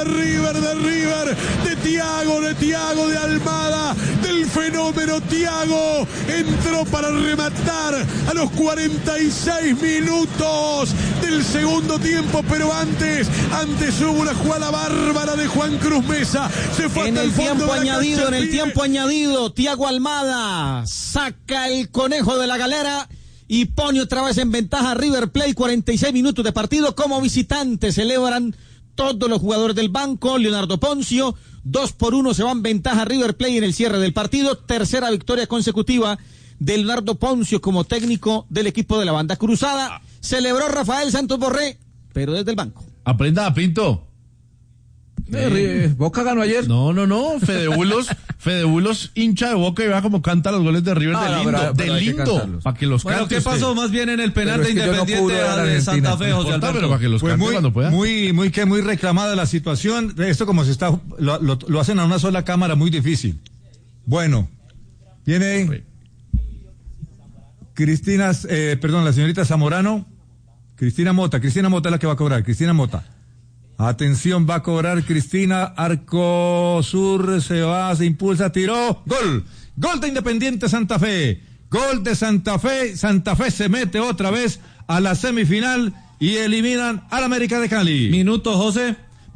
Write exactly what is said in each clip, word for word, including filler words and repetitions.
de River, de River, de Thiago, de Thiago, de Almada, del fenómeno Thiago, entró para rematar a los cuarenta y seis minutos del segundo tiempo, pero antes, antes hubo una jugada bárbara de Juan Cruz Mesa, se fue en hasta el, el fondo tiempo de la añadido, cancha, en el pide. tiempo añadido, Thiago Almada saca el conejo de la galera y pone otra vez en ventaja a River Plate. Cuarenta y seis minutos de partido como visitante, celebran todos los jugadores del banco. Leonardo Poncio, dos por uno se va en ventaja River Plate en el cierre del partido, tercera victoria consecutiva de Leonardo Poncio como técnico del equipo de la banda cruzada. Celebró Rafael Santos Borré, pero desde el banco. Aprenda a Pinto. Eh, Boca ganó ayer. No, no, no. Fedebulos, Fedebulos hincha de Boca y vea cómo canta los goles de River Ah, de no, lindo, pero- pero de hay que lindo, cantarlos. para que los Bueno, cante ¿qué pasó usted. más bien en el penal Pero de es que yo no Independiente pude ver a de Argentina. Santa Fe, No José importa, Alberto? pero para que los Pues cante muy, cuando pueda. muy, muy, que muy reclamada la situación. Esto como se está, lo, lo, lo hacen a una sola cámara, muy difícil. Bueno, viene Cristina, eh, perdón, la señorita Zamorano, Cristina Mota, Cristina Mota es la que va a cobrar, Cristina Mota. Atención, va a cobrar Cristina, arco sur, se va, se impulsa, tiró, gol, gol de Independiente Santa Fe, gol de Santa Fe, Santa Fe se mete otra vez a la semifinal y eliminan al América de Cali. Minuto, José.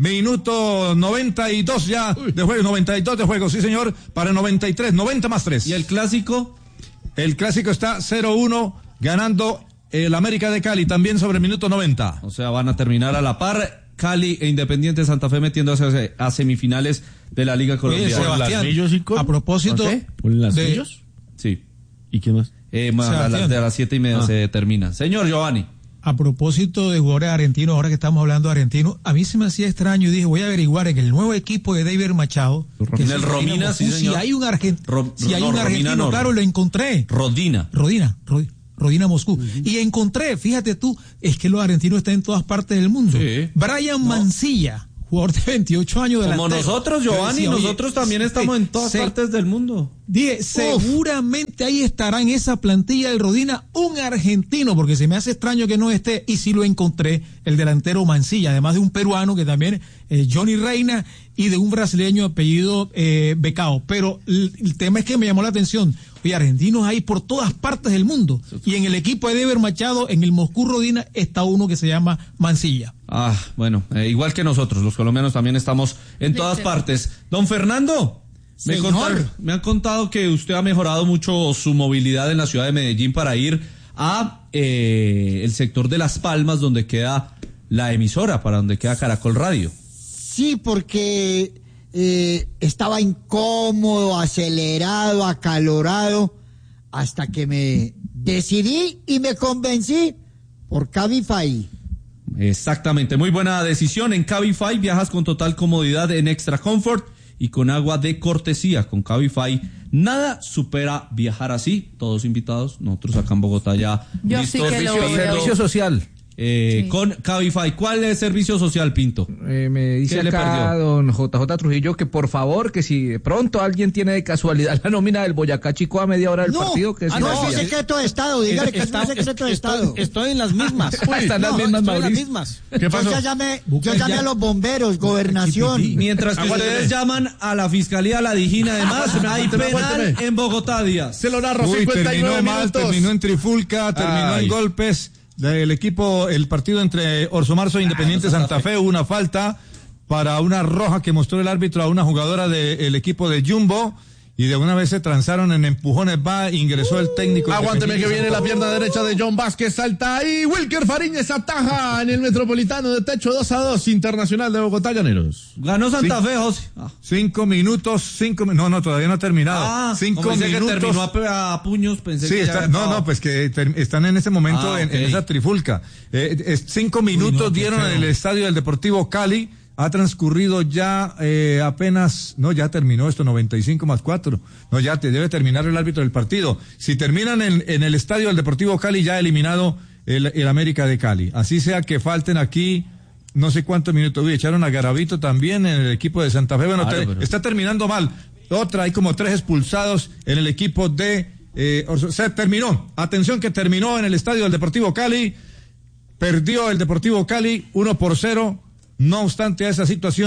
Minuto noventa y dos ya de juego, noventa y dos de juego, sí señor, para noventa y tres, noventa más tres. ¿Y el clásico? El clásico está cero uno, ganando el América de Cali, también sobre el minuto noventa. O sea, van a terminar a la par. Cali e Independiente Santa Fe metiéndose a semifinales de la Liga Colombiana. Oye, Sebastián, Millos y con- a propósito ¿Por qué? ¿Ponen las de- millos? Sí. ¿Y quién más? Eh, ma- a Sebastián. las de las siete y media Ah. se termina. Señor Giovanni. A propósito de jugadores argentinos, ahora que estamos hablando de argentinos, a mí se me hacía extraño y dije, voy a averiguar en el nuevo equipo de David Machado, que En es el Romina, Moscú, sí, si señor. hay un, argent- Ro- si hay no, un Romina argentino, no. claro, lo encontré. Rodina. Rodina, Rod- Rodina Moscú. Y encontré, fíjate tú, es que los argentinos están en todas partes del mundo. Sí. Brian Mancilla, jugador de veintiocho años de Como nosotros, Giovanni, nosotros también estamos en todas partes del mundo. Dije, seguramente ahí estará en esa plantilla del Rodina un argentino, porque se me hace extraño que no esté, y sí lo encontré, el delantero Mancilla, además de un peruano que también, eh, Johnny Reina, y de un brasileño apellido eh, Becao. Pero el, el tema es que me llamó la atención, oye, argentinos hay por todas partes del mundo, y en el equipo de Deber Machado, en el Moscú Rodina, está uno que se llama Mancilla. Ah, bueno, eh, igual que nosotros, los colombianos también estamos en todas partes. Don Fernando, me, Señor. contaron- me han contado que usted ha mejorado mucho su movilidad en la ciudad de Medellín para ir a eh, el sector de Las Palmas, donde queda la emisora, para donde queda Caracol Radio. Sí, porque eh, estaba incómodo, acelerado, acalorado, hasta que me decidí y me convencí por Cabify. Exactamente, muy buena decisión. En Cabify viajas con total comodidad en Extra Comfort y con agua de cortesía. Con Cabify nada supera viajar así. Todos invitados, nosotros acá en Bogotá ya Yo sí listos, que lo pidiendo, voy a- Servicio social. eh, Sí. con Cabify. ¿Cuál es servicio social, Pinto? Eh, me dice ¿Qué le acá perdió? don J J Trujillo que por favor, que si de pronto alguien tiene de casualidad la nómina del Boyacá Chico a media hora del No, partido, que ah, si no, la eso es envía. secreto de Estado, dígale que Está- es un secreto de estoy, Estado. estoy en las mismas. Ah, están las No, mismas, estoy en las Mauricio. mismas. ¿Qué Yo pasó? ya llamé, yo Busca llamé ya. a los bomberos, gobernación. Mientras que Aguánteme. ustedes llaman a la Fiscalía La Dijina, además, hay aguánteme, penal aguánteme. en Bogotá, Díaz. Se lo narro, Uy, cincuenta y nueve terminó mal, minutos. terminó en trifulca, terminó Ay. en golpes del equipo, el partido entre Orso Marzo e Independiente Santa Fe, hubo una falta para una roja que mostró el árbitro a una jugadora del equipo de Jumbo, y de una vez se transaron en empujones, va, ingresó el técnico. Aguánteme que Independiente viene la Santa Fe. pierna derecha de John Vázquez, salta ahí, Wilker Fariñez ataja en el Metropolitano de techo dos a dos, Internacional de Bogotá, Llaneros. Ganó Santa Sí. Fe, José. Ah. Cinco minutos, cinco mi- no, no, todavía no ha terminado. Ah, cinco como dice minutos. que terminó a, pe- a puños, pensé Sí, que ya está- había no, acabado. no, pues que ter- están en ese momento Ah, en, en ok. esa trifulca. Eh, es- cinco minutos qué dieron feo. en el estadio del Deportivo Cali. Ha transcurrido ya eh, apenas, no, ya terminó esto, noventa y cinco más cuatro. No, ya te debe terminar el árbitro del partido. Si terminan en, en el estadio del Deportivo Cali, ya ha eliminado el, el América de Cali. Así sea que falten aquí no sé cuántos minutos. Uy, echaron a Garavito también en el equipo de Santa Fe. Bueno, Claro, te- pero- está terminando mal. Otra, hay como tres expulsados en el equipo de... Eh, Orso- se terminó. Atención que terminó en el estadio del Deportivo Cali. Perdió el Deportivo Cali uno por cero. No obstante a esa situación,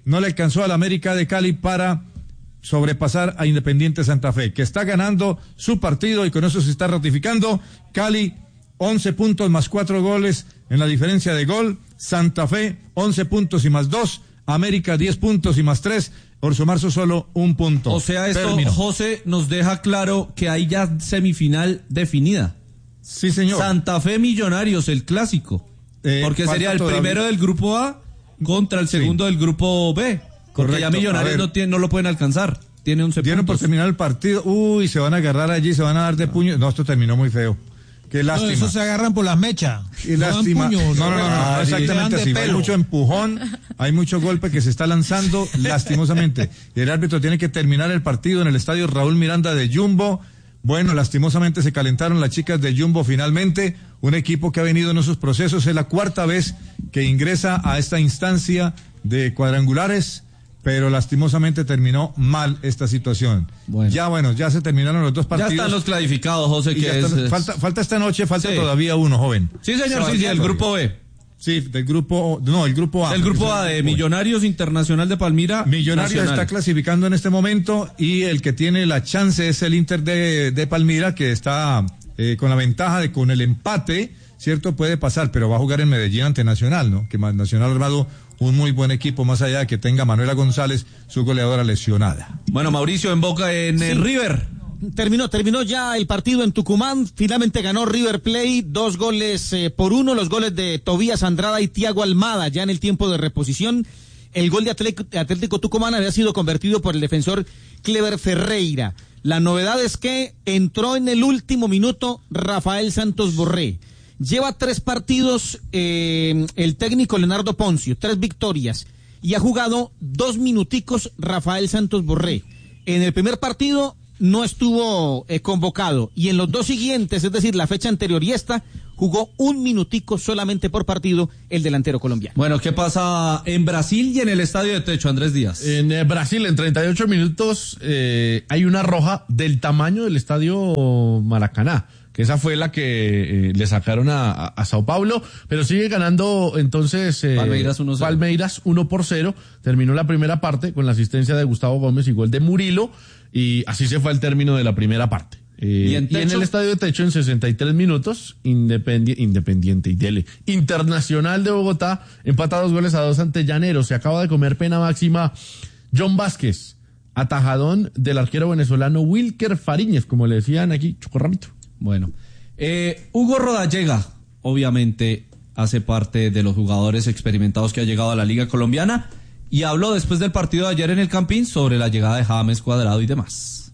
no le alcanzó al América de Cali para sobrepasar a Independiente Santa Fe, que está ganando su partido y con eso se está ratificando. Cali, once puntos más cuatro goles en la diferencia de gol. Santa Fe, once puntos y más dos. América, diez puntos y más tres. Orso Marzo solo un punto. O sea, esto, Terminó. José, nos deja claro que hay ya semifinal definida. Sí, señor. Santa Fe Millonarios, el clásico. Eh, Porque sería el todavía. primero del grupo A contra el segundo sí. del grupo B. Porque Correcto. ya Millonarios no, tiene, no lo pueden alcanzar. Tiene once Dieron puntos. por terminar el partido. Uy, se van a agarrar allí, se van a dar de puño. No, esto terminó muy feo. Qué lástima. No, eso se agarran por las mechas. Y No dan lástima. puños, no, no, no, no, ah, no, exactamente se dan de así. Hay pelo. mucho empujón, hay mucho golpe que se está lanzando lastimosamente. Y el árbitro tiene que terminar el partido en el estadio Raúl Miranda de Jumbo. Bueno, lastimosamente se calentaron las chicas de Jumbo finalmente. Un equipo que ha venido en esos procesos. Es la cuarta vez que ingresa a esta instancia de cuadrangulares, pero lastimosamente terminó mal esta situación. Bueno. Ya bueno, ya se terminaron los dos partidos. Ya están los clasificados, José, Y que ya es, están- es- falta, falta esta noche, falta Sí. todavía uno, joven. Sí, señor, sí, sí, el Todavía. grupo B. Sí, del grupo, no, el grupo A. El grupo A de Millonarios Internacional de Palmira. Millonarios Nacional. está clasificando en este momento y el que tiene la chance es el Inter de, de Palmira, que está eh, con la ventaja de con el empate, ¿cierto? Puede pasar, pero va a jugar en Medellín ante Nacional, ¿no? Que Nacional ha armado un muy buen equipo, más allá de que tenga Manuela González, su goleadora lesionada. Bueno, Mauricio, en Boca, en eh, Sí. River. Terminó, terminó ya el partido en Tucumán. Finalmente ganó River Plate, dos goles eh, por uno, los goles de Tobías Andrada y Tiago Almada, ya en el tiempo de reposición. El gol de Atlético, Atlético Tucumán había sido convertido por el defensor Clever Ferreira. La novedad es que entró en el último minuto Rafael Santos Borré. Lleva tres partidos eh, el técnico Leonardo Poncio, tres victorias, y ha jugado dos minuticos Rafael Santos Borré. En el primer partido no estuvo eh, convocado, y en los dos siguientes, es decir, la fecha anterior y esta, jugó un minutico solamente por partido el delantero colombiano. Bueno, ¿qué pasa en Brasil y en el Estadio de Techo, Andrés Díaz? En eh, Brasil, en treinta y ocho minutos, eh, hay una roja del tamaño del estadio Maracaná, que esa fue la que eh, le sacaron a, a, a Sao Paulo, pero sigue ganando entonces eh, Palmeiras uno cero. Palmeiras uno por cero. Terminó la primera parte con la asistencia de Gustavo Gómez y gol de Murilo, y así se fue al término de la primera parte. Eh, ¿Y en y en Techo? el estadio de Techo, en sesenta y tres minutos, Independi- Independiente y Dele, Internacional de Bogotá, empata dos goles a dos ante Llaneros. Se acaba de comer pena máxima John Vázquez, atajadón del arquero venezolano Wilker Fariñez, como le decían aquí, Chocorramito. Bueno, eh, Hugo Rodallega, obviamente, hace parte de los jugadores experimentados que ha llegado a la Liga Colombiana y habló después del partido de ayer en el Campín sobre la llegada de James Cuadrado y demás.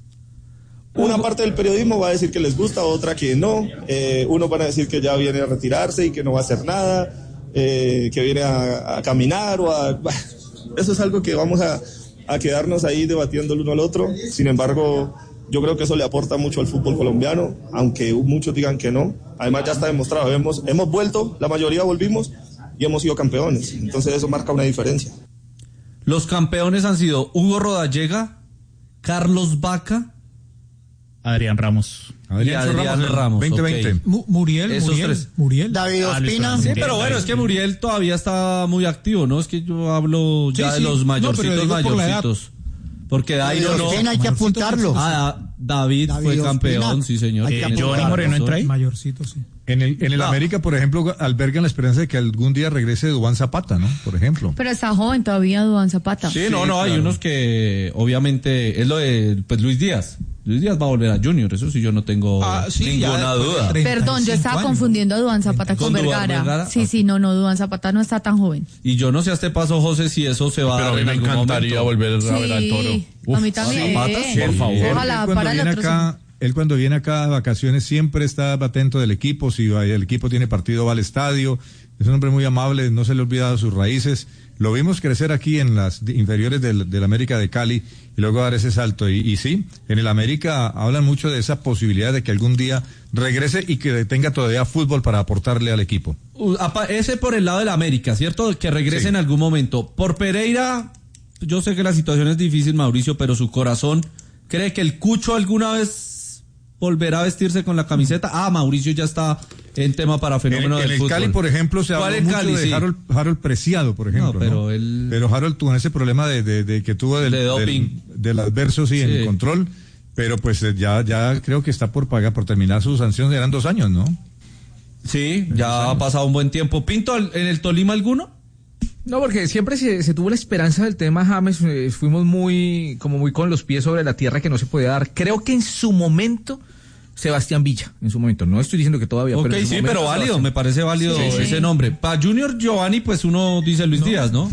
Una parte del periodismo va a decir que les gusta, otra que no. Eh, uno van a decir que ya viene a retirarse y que no va a hacer nada, eh, que viene a, a caminar o a... Bah, eso es algo que vamos a, a quedarnos ahí debatiendo el uno al otro. Sin embargo, yo creo que eso le aporta mucho al fútbol colombiano, aunque muchos digan que no. Además ya está demostrado, hemos, hemos vuelto, la mayoría volvimos y hemos sido campeones. Entonces eso marca una diferencia. Los campeones han sido Hugo Rodallega, Carlos Vaca Adrián Ramos. y Adrián Ramos. veinte veinte. ok. Mu- Muriel, Esos Muriel, tres. Muriel. David Ah, Luis Ospina. Fernando. Sí, Muriel, pero bueno, David. es que Muriel todavía está muy activo, ¿no? Es que yo hablo ya Sí, de sí. los No, mayorcitos, pero digo por la edad. mayorcitos. Porque Dairo David no. Ospina hay que apuntarlo. Ah, David, David fue Ospina. campeón, sí señor. Hay que Eh, Tiene Johnny toda la Moreno razón. entra ahí. Mayorcito, sí. En el, en el No. América, por ejemplo, albergan la esperanza de que algún día regrese Duván Zapata, ¿no? Por ejemplo. Pero está joven todavía, Duván Zapata. Sí, no, no, hay claro. unos que obviamente es lo de pues Luis Díaz. Luis Díaz va a volver a Junior, eso sí yo no tengo Ah, sí, ninguna ya después de duda. treinta. Perdón, yo estaba años. confundiendo a Duván Zapata con, ¿Con Duván Vergara. Vergara? Sí, Ah. sí, no, no, Duván Zapata no está tan joven. Y yo no sé a este paso, José, si eso se va a Pero a dar mí en me algún encantaría momento. volver a ver al Toro. Sí, Uf, a mí también. Zapata, por favor. Él Ojalá cuando para el viene otro. acá, él cuando viene acá de vacaciones siempre está atento del equipo, si va- el equipo tiene partido va al estadio, es un hombre muy amable, no se le ha olvidado sus raíces. Lo vimos crecer aquí en las di- inferiores del, del América de Cali y luego dar ese salto. Y, y sí, en el América hablan mucho de esa posibilidad de que algún día regrese y que tenga todavía fútbol para aportarle al equipo. Uh, apa- Ese por el lado del América, ¿cierto? Que regrese Sí. en algún momento. Por Pereira, yo sé que la situación es difícil, Mauricio, pero su corazón cree que el Cucho alguna vez volverá a vestirse con la camiseta. Ah, Mauricio ya está en tema para fenómeno en, del en el fútbol. Cali, por ejemplo, se habló ¿Cuál en mucho Cali? de Sí. Harold, Harold Preciado, por ejemplo. No, pero ¿no? él- Pero Harold tuvo ese problema de, de, de que tuvo del, De del, doping. del adverso, sí, Sí. en control. Pero pues eh, ya, ya creo que está por pagar, por terminar su sanción. Eran dos años, ¿no? Sí, ya ha pasado un buen tiempo. Pinto, ¿en el Tolima alguno? No, porque siempre se, se tuvo la esperanza del tema James, eh, fuimos muy, como muy con los pies sobre la tierra que no se podía dar. Creo que en su momento, Sebastián Villa, en su momento, no estoy diciendo que todavía, Ok, pero en su sí, momento, pero válido, Sebastián. me parece válido Sí, sí. ese nombre. Para Junior Giovanni, pues uno dice Luis Díaz, ¿no?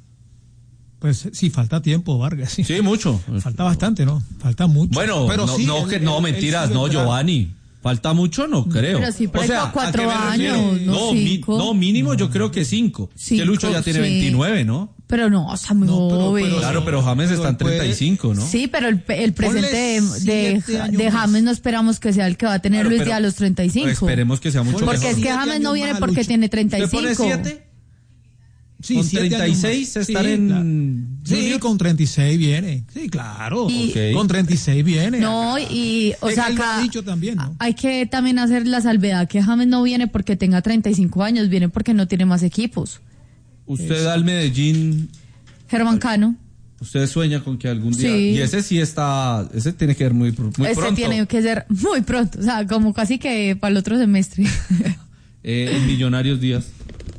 Pues sí, falta tiempo, Vargas. Sí, Sí, mucho. falta bastante, ¿no? Falta mucho. Bueno, pero no, sí, no, él- que, no él- mentiras, él sigue no, atrás. Giovanni. ¿Falta mucho? No creo. Pero sí, por ahí para cuatro ¿a qué me refiero? años, no no, mi- cinco. no, mínimo yo creo que cinco. Cinco, que Lucho ya tiene sí. veintinueve, ¿no? Pero no, está muy No, pero- joven. pero- Claro, pero James está en Pero él puede- treinta y cinco, ¿no? Sí, pero el, el presente de, de, siete años de más. James no esperamos que sea el que va a tener Claro, Luis pero Díaz a los treinta y cinco. Esperemos que sea mucho Ponle Porque mejor. es que siete James años no viene más a porque Lucho. tiene treinta y ¿Usted pone cinco. siete? Sí, con siete treinta y años seis más. estar Sí, en claro. Sí, Junior. con treinta y seis viene. Sí, claro. Y- Ok. Con treinta y seis viene. No, y, o Es sea, que él lo acá ha dicho también, ¿no? hay que también hacer la salvedad que James no viene porque tenga treinta y cinco años, viene porque no tiene más equipos. Usted al Medellín, Germán Cano, usted sueña con que algún día... Sí. Y ese sí está... Ese tiene que ver muy, pr- muy este pronto. tiene que ser muy pronto, o sea, como casi que para el otro semestre. Eh, en Millonarios Díaz.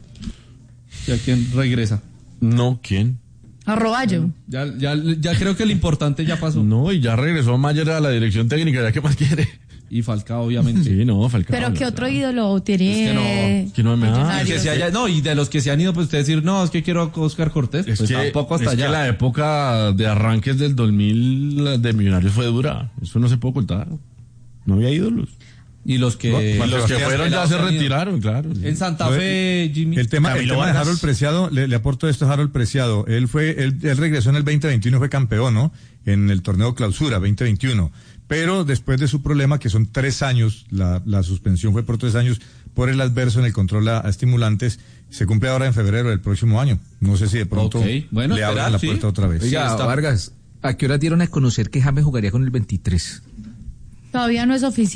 ¿Y a quién regresa? No, ¿quién? A Roballo. Ya, ya, ya creo que el importante ya pasó. No, y ya regresó Mayer a la dirección técnica, ¿ya qué más quiere? Y Falcao, obviamente. Sí, no, Falcao. Pero ¿qué no, otro no. ídolo tiene? Es que no, que no me da. Y Millonarios? que se haya- no, y de los que se han ido, pues usted decir, no, es que quiero a Oscar Cortés. Es pues que, tampoco hasta es allá. que la época de arranques del dos mil de Millonarios fue dura. Eso no se puede ocultar. No había ídolos. Y los que, No, y los que Sebastián fueron ya Pelados se han ido. retiraron, claro. En Santa Lo- Fe, Jimmy. El tema, el Camilo tema de Vargas. Harold Preciado, le, le aporto esto a Harold Preciado. Él fue, él, él regresó en el veinte veintiuno, fue campeón, ¿no? En el torneo clausura veinte veintiuno. Pero después de su problema, que son tres años, la, la suspensión fue por tres años, por el adverso en el control a, a estimulantes, se cumple ahora en febrero del próximo año. No sé si de pronto Ok, bueno, le abran esperar, la sí. puerta otra vez. Oiga, Sí, está. Vargas, ¿a qué hora dieron a conocer que James jugaría con el veintitrés? Todavía no es oficial.